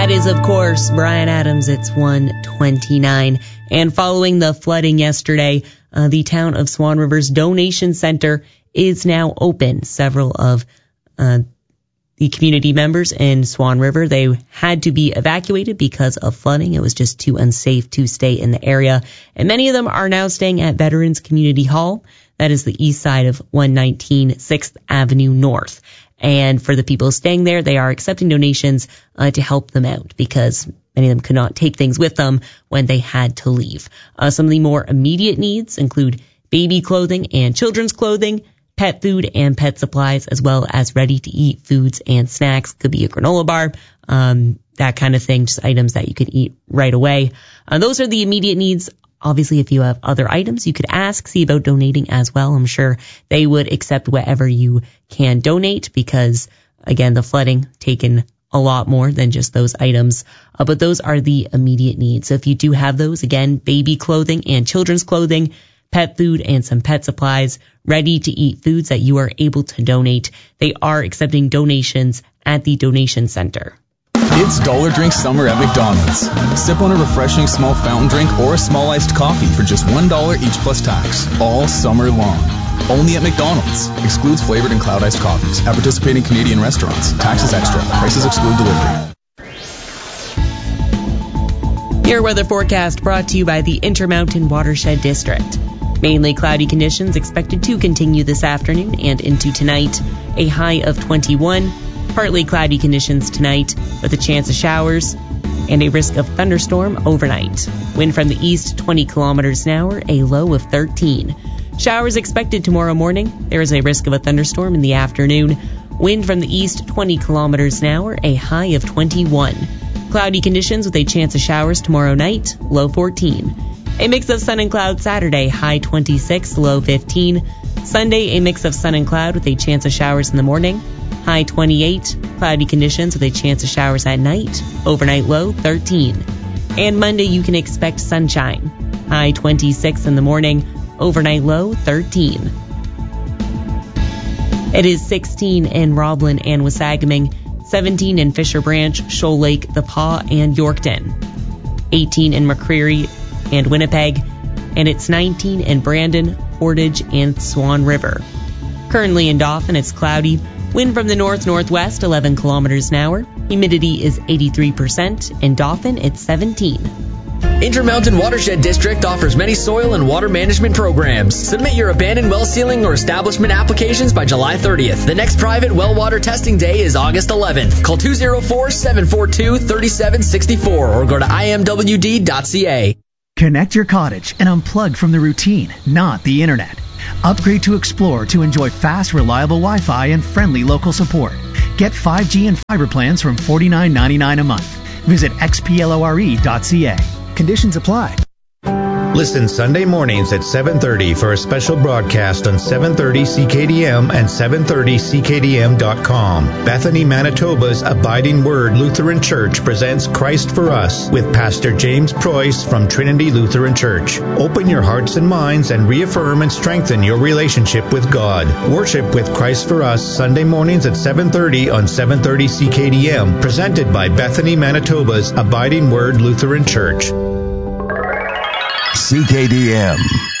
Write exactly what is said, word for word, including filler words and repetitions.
That is, of course, Bryan Adams. It's one twenty-nine. And following the flooding yesterday, uh, the town of Swan River's donation center is now open. Several of uh, the community members in Swan River, they had to be evacuated because of flooding. It was just too unsafe to stay in the area. And many of them are now staying at Veterans Community Hall. That is the east side of one nineteen sixth Avenue North. And for the people staying there, they are accepting donations uh, to help them out because many of them could not take things with them when they had to leave. Uh, some of the more immediate needs include baby clothing and children's clothing, pet food and pet supplies, as well as ready-to-eat foods and snacks. Could be a granola bar, um, that kind of thing, just items that you can eat right away. Uh, those are the immediate needs. Obviously, if you have other items, you could ask, see about donating as well. I'm sure they would accept whatever you can donate because, again, the flooding taken a lot more than just those items. Uh, but those are the immediate needs. So if you do have those, again, baby clothing and children's clothing, pet food and some pet supplies, ready-to-eat foods that you are able to donate, they are accepting donations at the donation center. It's Dollar Drink Summer at McDonald's. Sip on a refreshing small fountain drink or a small iced coffee for just one dollar each plus tax, all summer long. Only at McDonald's. Excludes flavored and cloud iced coffees. At participating Canadian restaurants. Taxes extra. Prices exclude delivery. Your weather forecast brought to you by the Intermountain Watershed District. Mainly cloudy conditions expected to continue this afternoon and into tonight. A high of twenty-one. Partly cloudy conditions tonight with a chance of showers and a risk of thunderstorm overnight. Wind from the east twenty kilometers an hour, a low of thirteen. Showers expected tomorrow morning. There is a risk of a thunderstorm in the afternoon. Wind from the east twenty kilometers an hour, a high of twenty-one. Cloudy conditions with a chance of showers tomorrow night, low fourteen. A mix of sun and cloud Saturday, high twenty-six, low fifteen. Sunday, a mix of sun and cloud with a chance of showers in the morning, high twenty-eight. Cloudy conditions with a chance of showers at night, overnight low thirteen. And Monday, you can expect sunshine, high twenty-six in the morning, overnight low thirteen. It is sixteen in Roblin and Wasagaming, seventeen in Fisher Branch, Shoal Lake, The Paw, and Yorkton, eighteen in McCreary and Winnipeg, and it's nineteen in Brandon, Portage, and Swan River. Currently in Dauphin, it's cloudy. Wind from the north-northwest, eleven kilometers an hour. Humidity is eighty-three percent. In Dauphin, it's seventeen. Intermountain Watershed District offers many soil and water management programs. Submit your abandoned well sealing or establishment applications by July thirtieth. The next private well water testing day is August eleventh. Call two oh four, seven four two, three seven six four or go to I M W D dot C A. Connect your cottage and unplug from the routine, not the internet. Upgrade to Explore to enjoy fast, reliable Wi-Fi and friendly local support. Get five G and fiber plans from forty-nine ninety-nine a month. Visit X P L O R E dot C A. Conditions apply. Listen Sunday mornings at seven thirty for a special broadcast on seven thirty C K D M and seven thirty C K D M dot com. Bethany, Manitoba's Abiding Word Lutheran Church presents Christ for Us with Pastor James Preuss from Trinity Lutheran Church. Open your hearts and minds and reaffirm and strengthen your relationship with God. Worship with Christ for Us Sunday mornings at seven thirty on seven thirty C K D M, presented by Bethany, Manitoba's Abiding Word Lutheran Church. C K D M.